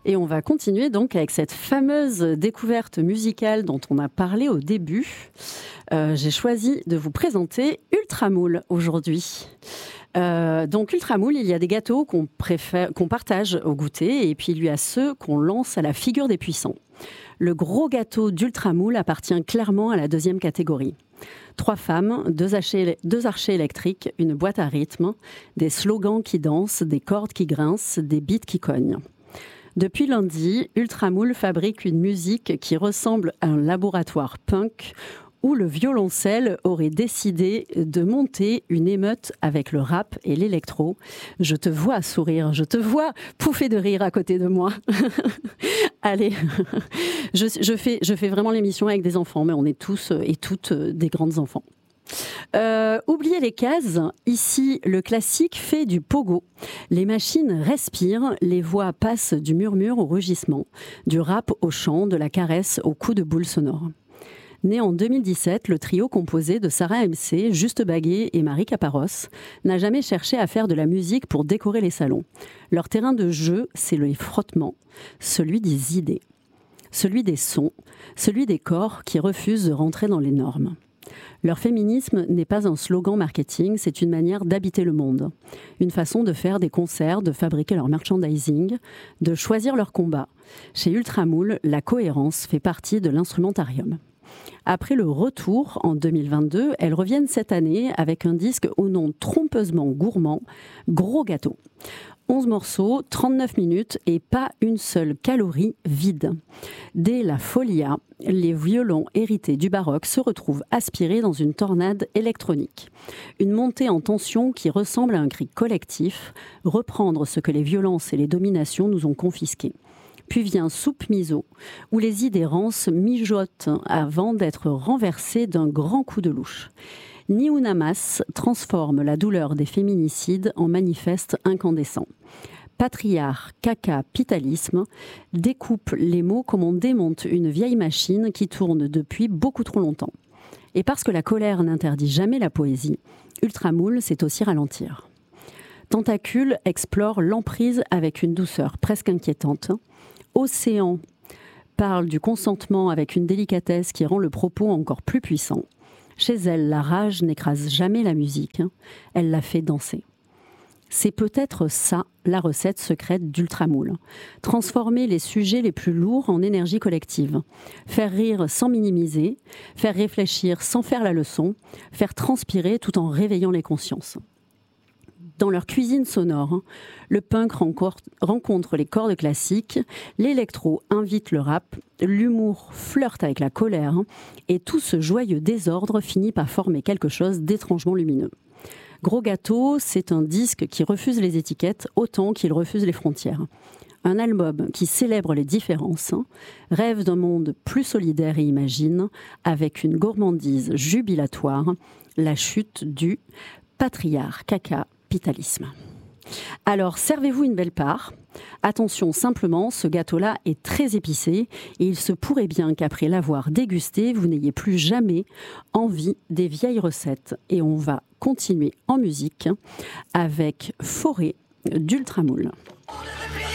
Et on va continuer donc avec cette fameuse découverte musicale dont on a parlé au début. J'ai choisi de vous présenter Ultramoule aujourd'hui. Donc Ultramoule, il y a des gâteaux qu'on partage au goûter et puis il y a ceux qu'on lance à la figure des puissants. Le gros gâteau d'Ultramoule appartient clairement à la deuxième catégorie. 3 femmes, 2 archers électriques, une boîte à rythme, des slogans qui dansent, des cordes qui grincent, des beats qui cognent. Depuis lundi, Ultramoule fabrique une musique qui ressemble à un laboratoire punk où le violoncelle aurait décidé de monter une émeute avec le rap et l'électro. Je te vois sourire, je te vois pouffer de rire à côté de moi. Allez, je fais vraiment l'émission avec des enfants, mais on est tous et toutes des grandes enfants. Oubliez les cases, ici le classique fait du pogo. Les machines respirent, les voix passent du murmure au rugissement, du rap au chant, de la caresse au coup de boule sonore. Né en 2017, le trio composé de Sarah MC, Juste Baguet et Marie Caparros n'a jamais cherché à faire de la musique pour décorer les salons. Leur terrain de jeu, c'est le frottement, celui des idées, celui des sons, celui des corps qui refusent de rentrer dans les normes. Leur féminisme n'est pas un slogan marketing, c'est une manière d'habiter le monde. Une façon de faire des concerts, de fabriquer leur merchandising, de choisir leur combat. Chez Ultramoule, la cohérence fait partie de l'instrumentarium. Après le retour en 2022, elles reviennent cette année avec un disque au nom trompeusement gourmand, Gros Gâteau. 11 morceaux, 39 minutes et pas une seule calorie vide. Dès la folia, les violons hérités du baroque se retrouvent aspirés dans une tornade électronique. Une montée en tension qui ressemble à un cri collectif, reprendre ce que les violences et les dominations nous ont confisqué. Puis vient Soupe Miso, où les idées rances mijotent avant d'être renversées d'un grand coup de louche. Ni Una Mas transforme la douleur des féminicides en manifeste incandescent. Patriarche, caca, pitalisme découpe les mots comme on démonte une vieille machine qui tourne depuis beaucoup trop longtemps. Et parce que la colère n'interdit jamais la poésie, Ultramoule sait aussi ralentir. Tentacule explore l'emprise avec une douceur presque inquiétante. Océan parle du consentement avec une délicatesse qui rend le propos encore plus puissant. Chez elle, la rage n'écrase jamais la musique, elle la fait danser. C'est peut-être ça, la recette secrète d'Ultramoule. Transformer les sujets les plus lourds en énergie collective. Faire rire sans minimiser, faire réfléchir sans faire la leçon, faire transpirer tout en réveillant les consciences. Dans leur cuisine sonore, le punk rencontre les cordes classiques, l'électro invite le rap, l'humour flirte avec la colère, et tout ce joyeux désordre finit par former quelque chose d'étrangement lumineux. Gros Gâteau, c'est un disque qui refuse les étiquettes autant qu'il refuse les frontières. Un album qui célèbre les différences, rêve d'un monde plus solidaire et imagine, avec une gourmandise jubilatoire, la chute du patriarche caca. Capitalisme. Alors, servez-vous une belle part. Attention, simplement, ce gâteau-là est très épicé et il se pourrait bien qu'après l'avoir dégusté, vous n'ayez plus jamais envie des vieilles recettes. Et on va continuer en musique avec Forêt d'Ultramoule. On